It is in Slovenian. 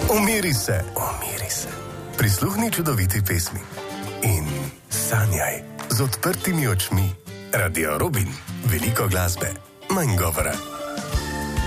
Umiri se, umiri se. Prisluhni čudoviti pesmi in sanjaj z odprtimi očmi. Radio Robin, veliko glasbe, manj govora.